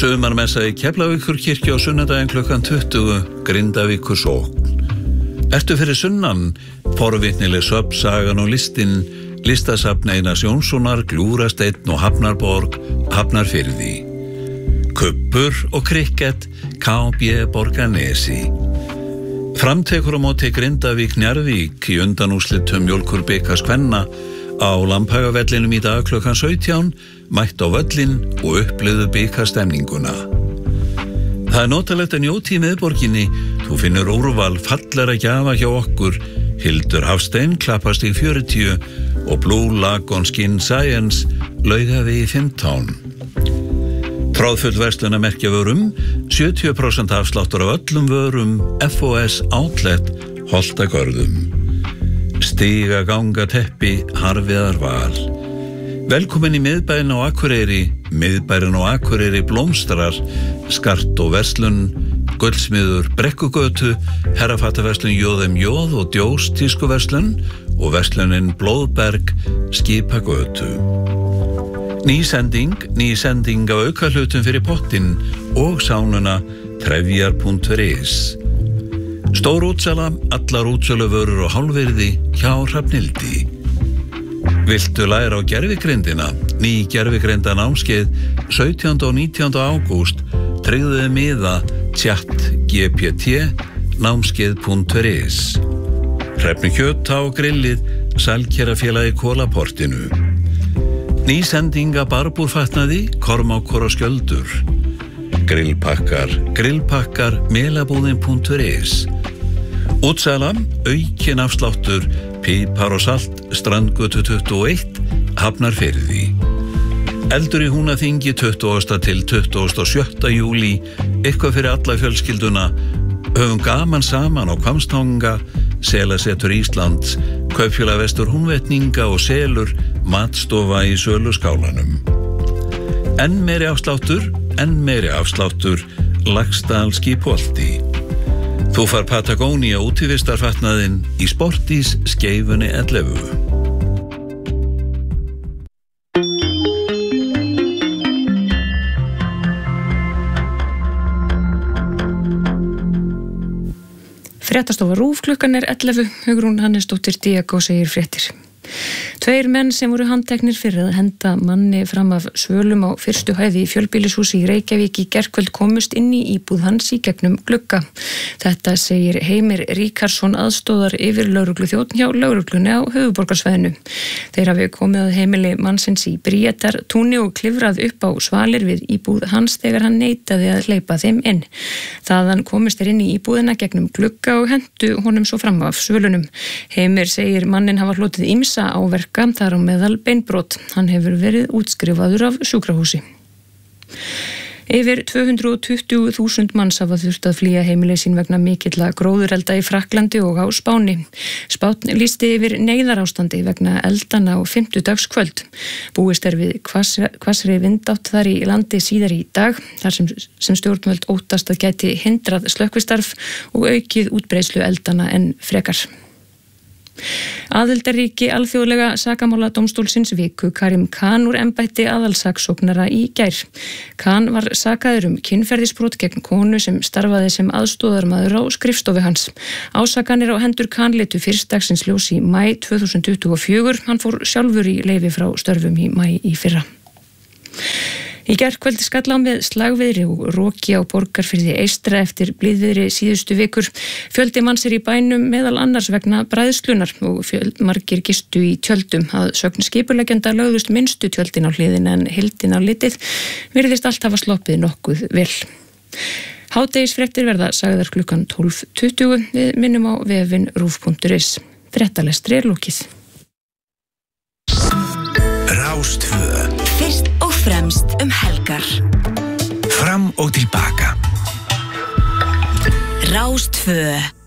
Sumarmessa í Keflavíkurkirkju á sunnudaginn klukkan 20, Grindavíkur sókn. Ertu fyrir sunnan, forvitnileg söfn, sagan og listin, listasafn Einars Jónssonar, Gljúfrasteinn og Hafnarborg, Hafnarfirði. Kubbur og krikket, KB Borgarnesi. Framtekur á móti Grindavík Njarðvík í undanúrslitum Mjólkurbikars kvenna á Lambhagavellinum í dag klukkan 17, mætt á völlinn og upplifðu bikarstemninguna. Það notalegt að njóta í miðborginni, þú finnur úrval fallara gjafa hjá okkur, Hildur Hafstein, Klappastíg 40 og Blue Lagoon Skin Science, Laugavegi 15. Tráðfull verslunarmerkja vörum, 70% afsláttur af öllum vörum, FOS Outlet, Holtagörðum. Stiga ganga teppi, Harviðar Val. Velkomin í miðbærin á Akureyri, miðbærin á Akureyri blómstrar, skart og verslun, gullsmiður Brekkugötu, herrafattaverslun J.M.J. og Djós tískuverslun og verslunin Blóðberg, Skipagötu. Ný sending af aukahlutum fyrir pottinn og sánuna trefjar.is. Stór útsala, allar útsöluvörur og hálfvirði hjá Hrafnhildi. Viltu læra á gervigrindina? Ný gervigrindar námskeið 17. og 19. ágúst, tryggðu miða ChatGPT námskeið.is. Hrefnu kjöt á grillið, Sælkerafélagi Kólaportinu. Ný sending af barbúrfatnaði, Kormákur og Skjöldur. Grillpakkar melabúðin.is. Útsala, aukin afsláttur, pípar og salt, Strandgötu 21, Hafnarfirði. Eldur í Húnaþingi 20. til 27. júlí, eitthvað fyrir alla fjölskylduna. Höfum gaman saman á Hvammstanga, Selasetur Íslands, Kaupfélag Vestur Húnvetninga og Selur, matstofa í Söluskálanum. Enn meiri afsláttur, Laxdal Skipholti. Þú far Patagonia útivistarfatnaðinn í Sportís Skeifunni 11. Fréttastofa RÚV klukkan 11, Hugrún Hannesdóttir Diego segir fréttir. 2 menn sem voru handteknir fyrir að henda manni fram af svölum á fyrstu hæð í fjölbýlishúsi í Reykjavík í gærkvöld komust inn í íbúð hans í gegnum glugga. Þetta segir Heimir Ríkarsson aðstóðar yfirlögregluþjónn hjá lögreglunni á höfuðborgarsvæðinu. Þeir hafi komið að heimili mannsins í Bríetartúni og klifrað upp á svalir við íbúð hans þegar hann neitaði að hleypa þeim inn. Þaðan komist þeir inn í íbúðina gegnum glugga og hentu honum svo fram af svölunum. Heimir segir mannin hafa hlotið ýmsa áverka, þar á meðal beinbrot. Hann hefur verið útskrifaður af sjúkrahúsi. Yfir 220.000 manns hafa þurft að flýja heimili sín vegna mikilla gróðurelda í Frakklandi og á Spáni. Spánn lýsti yfir neyðarástandi vegna eldana á fimmtudagskvöld. Búist við hvassri vindátt þar í landi síðar í dag, þar sem stjórnvöld óttast að gæti hindrað slökkvistarf og aukið útbreiðslu eldana enn frekar. Aðildarríki alþjóðlega sakamáladómstólsins viku Karim Khan úr embætti aðalsaksóknara í gær. Khan var sakaður kynferðisbrot gegn konu sem starfaði sem aðstoðarmaður á skrifstofu hans. Ásakanir á hendur Khan litu fyrst dagsins ljós í maí 2024. Hann fór sjálfur í leyfi frá störfum í maí í fyrra. Í gærkvöldi skall á með slagviðri og roki á Borgarfirði eystra eftir blíðviðri síðustu vikur. Fjöldi manns í bænum meðal annars vegna bræðslunar og margir gistu í tjöldum. Að sögn skipuleggjanda lögðust minnstu tjöldin á hliðin en heildin á litið virðist allt hafa sloppið nokkuð vel. Hádegisfréttir verða sagðar klukkan 12:20. Við minnum á vefinn rúv.is. Fréttalestri lokið. Rástvö. Fyrst og fremst helgar. Fram og tilbaka. Rástvö.